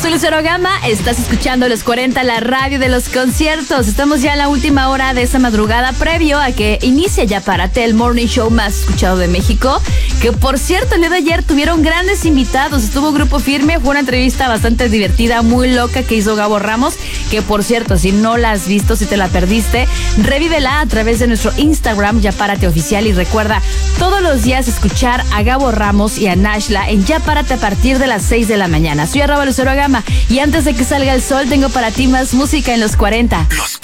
Soy Lucero Gama, estás escuchando Los 40, la radio de los conciertos. Estamos ya en la última hora de esta madrugada, previo a que inicie Ya Párate, el morning show más escuchado de México. Que por cierto, el día de ayer tuvieron grandes invitados. Estuvo Grupo Firme, fue una entrevista bastante divertida, muy loca que hizo Gabo Ramos. Que por cierto, si no la has visto, si te la perdiste, revívela a través de nuestro Instagram, Ya Párate Oficial. Y recuerda, todos los días escuchar a Gabo Ramos y a Nashla en Ya Párate a partir de las 6 de la mañana. Soy @Lucero Gama y antes de que salga el sol tengo para ti más música en los 40. Los